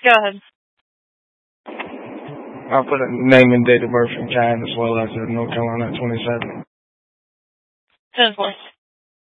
Go ahead. I'll put a name and date of birth and time as well as North Carolina 27. 10-4.